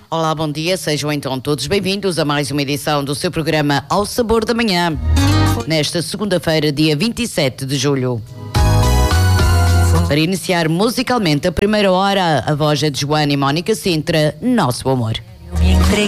Olá, bom dia, sejam então todos bem-vindos a mais uma edição do seu programa Ao Sabor da Manhã, nesta segunda-feira, dia 27 de julho. Para iniciar musicalmente a primeira hora, a voz é de Joana e Mónica Sintra, Nosso Amor.